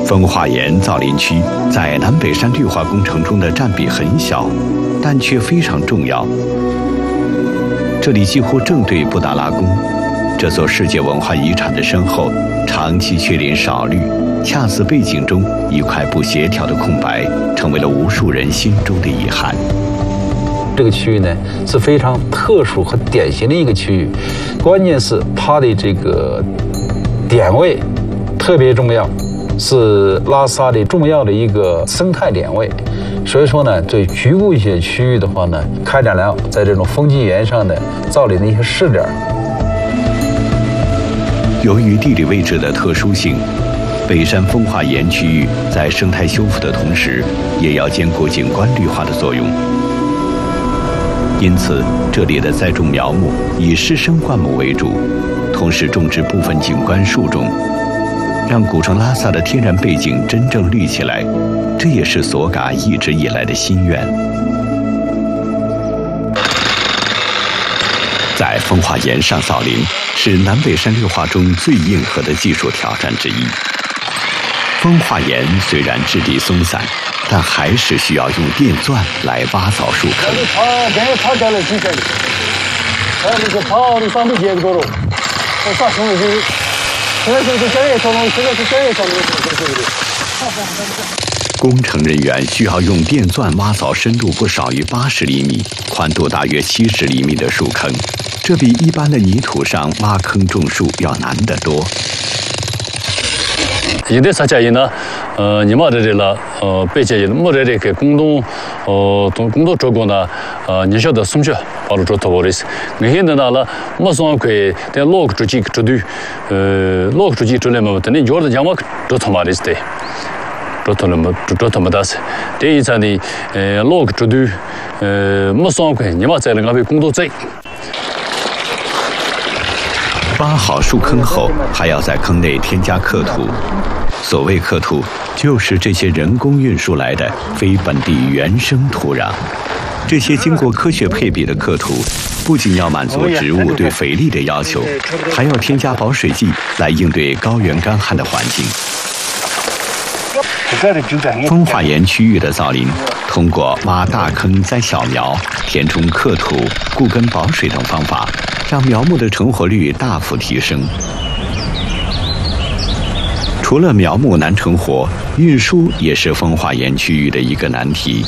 风化岩造林区在南北山绿化工程中的占比很小，但却非常重要。这里几乎正对布达拉宫，这座世界文化遗产的身后，长期缺林少绿，恰似背景中一块不协调的空白，成为了无数人心中的遗憾。 这个区域呢是非常特殊和典型的一个区域，关键是它的这个点位特别重要，是拉萨的重要的一个生态点位。所以说呢，对局部一些区域的话呢，开展了在这种风景岩上的造林的一些试点。 由于地理位置的特殊性，北山风化岩区域在生态修复的同时，也要兼顾景观绿化的作用。因此，这里的栽种苗木以湿生灌木为主，同时种植部分景观树种，让古城拉萨的天然背景真正绿起来。这也是索嘎一直以来的心愿。在风化岩上造林，是南北山绿化中最硬核的技术挑战之一。风化岩虽然质地松散，但还是需要用电钻来挖凿树坑。工程人员需要用电钻挖凿深度不少于80厘米、宽度大约70厘米的树坑，这比一般的泥土上挖坑种树要难得多。 现在啥建议呢？你们这里了，被建议我这里给工作做过呢，你晓得松学，把它做头的是。我现在呢了，我算可以在落个主机这对，落个主机这里嘛，等你觉得讲我做他妈的是的。做他们的事，第一层呢，落个绝对，没算过，你们在那边工作在。 挖好树坑后，还要在坑内添加刻土。所谓刻土，就是这些人工运输来的非本地原生土壤。这些经过科学配比的刻土，不仅要满足植物对肥力的要求，还要添加保水剂来应对高原干旱的环境。风化岩区域的造林，通过挖大坑栽小苗、填充刻土、固根保水等方法，让苗木的成活率大幅提升。除了苗木难成活，运输也是风化岩区域的一个难题。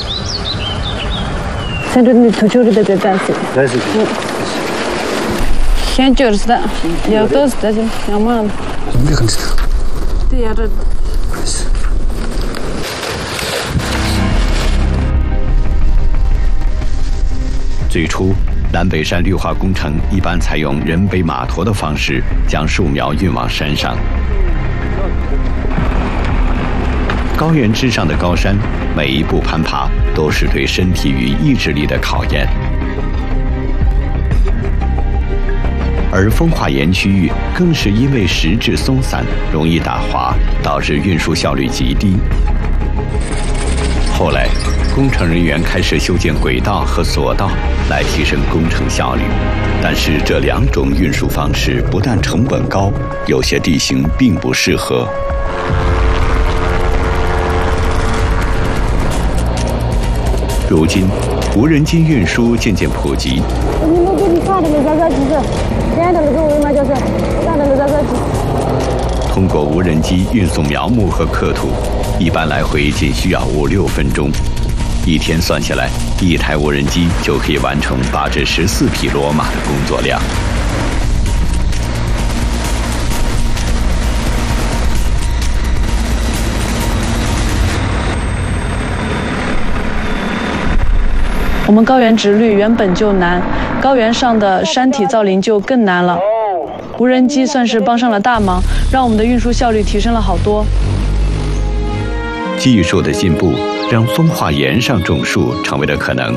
最初，南北山绿化工程一般采用人背马驮的方式将树苗运往山上。高原之上的高山，每一步攀爬都是对身体与意志力的考验。而风化岩区域更是因为石质松散，容易打滑，导致运输效率极低。后来，工程人员开始修建轨道和索道，来提升工程效率。但是这两种运输方式不但成本高，有些地形并不适合。如今，无人机运输渐渐普及。通过无人机运送苗木和刻土，一般来回仅需要5-6分钟。一天算下来，一台无人机就可以完成8至14匹骡马的工作量。 我们高原植绿原本就难，高原上的山体造林就更难了。无人机算是帮上了大忙，让我们的运输效率提升了好多。 技术的进步让风化岩上种树成为了可能。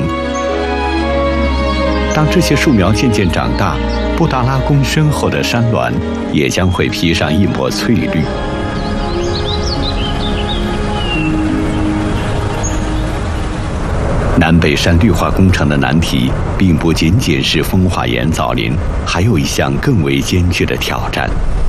当这些树苗渐渐长大，布达拉宫身后的山峦也将会披上一抹翠绿。南北山绿化工程的难题，并不仅仅是风化岩造林，还有一项更为艰巨的挑战。